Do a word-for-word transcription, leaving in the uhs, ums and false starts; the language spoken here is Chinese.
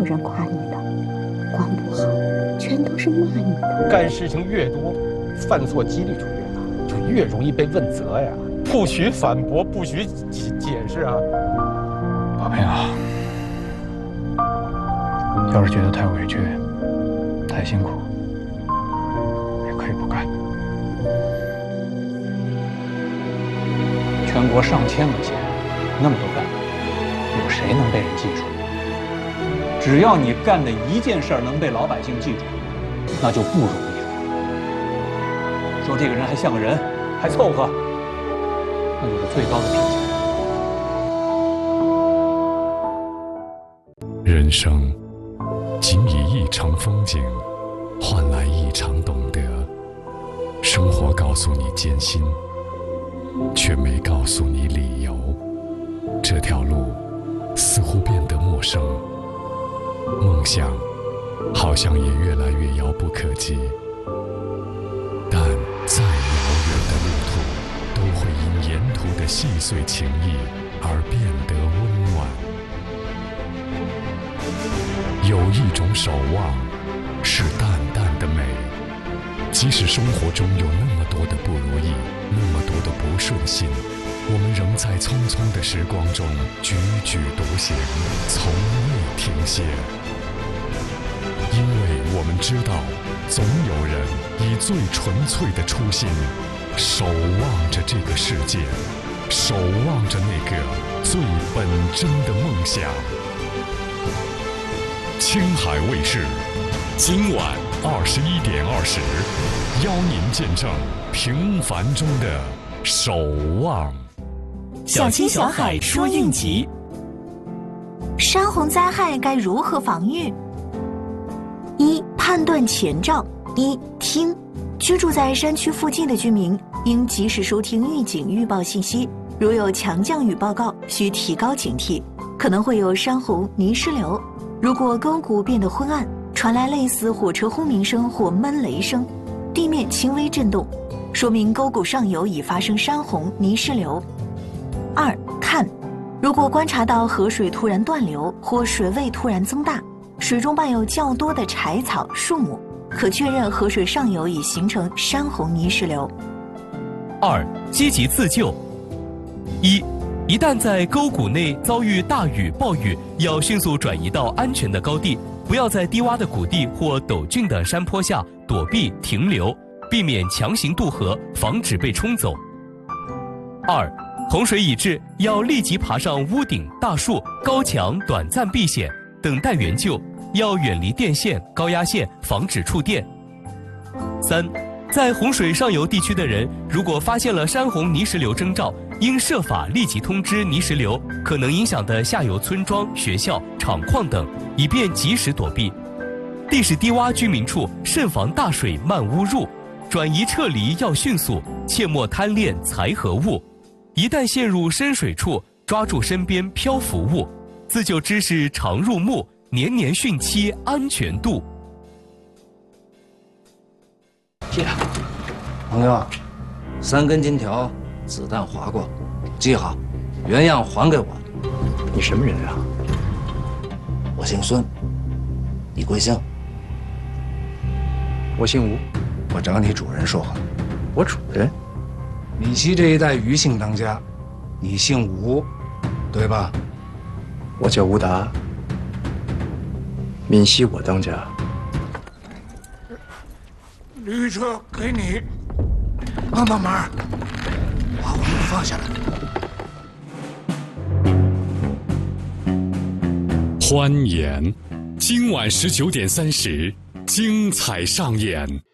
人夸你的，光不好，全都是骂你的。 干事情越多，犯错几率就越大，就越容易被问责呀。不许反驳，不许解解释啊！ 宝平啊，要是觉得太委屈、太辛苦，也可以不干。全国上千个县，那么多干部，有谁能被人记住？只要你干的一件事儿能被老百姓记住，那就不容易了。说这个人还像个人，还凑合，那就是最高的评价。 人生仅以一场风景换来一场懂得，生活告诉你艰辛，却没告诉你理由。这条路似乎变得陌生，梦想好像也越来越遥不可及。但再遥远的路途，都会因沿途的细碎情谊而变得温暖。有一种守望，是淡淡的美。即使生活中有那么多的不如意，那么多的不顺心，我们仍在匆匆的时光中踽踽独行，从未停歇。因为我们知道，总有人以最纯粹的初心，守望着这个世界，守望着那个最本真的梦想。青海卫视，今晚二十一点二十，邀您见证平凡中的守望。 小青小海说应急。 山洪灾害该如何防御？一、判断前兆。一、听，居住在山区附近的居民应及时收听预警预报信息，如有强降雨报告，需提高警惕，可能会有山洪、泥石流。如果沟谷变得昏暗，传来类似火车轰鸣声或闷雷声，地面轻微震动，说明沟谷上游已发生山洪、泥石流。二、看，如果观察到河水突然断流或水位突然增大，水中伴有较多的柴草、树木，可确认河水上游已形成山洪泥石流。 二、积极自救。一、一旦在沟谷内遭遇大雨、暴雨，要迅速转移到安全的高地，不要在低洼的谷地或陡峻的山坡下躲避停留，避免强行渡河，防止被冲走。二、洪水已至，要立即爬上屋顶、大树、高墙，短暂避险，等待援救，要远离电线、高压线，防止触电。三、在洪水上游地区的人，如果发现了山洪泥石流征兆，应设法立即通知泥石流可能影响的下游村庄、学校、厂矿等，以便及时躲避。地势低洼居民处，慎防大水漫屋入，转移撤离要迅速，切莫贪恋财和物。一旦陷入深水处，抓住身边漂浮物。自救知识常入目，年年汛期安全度。 记着，朋友，三根金条，子弹划过，记好，原样还给我。 你什么人啊？ 我姓孙，你贵姓？ 我姓吴。 我找你主人说话。 我主人？ 闽西这一带余姓当家，你姓吴，对吧？ 我叫吴达，闽西我当家。 驴车给你，帮帮忙，把我们放下来。 欢颜，今晚十九点三十，精彩上演。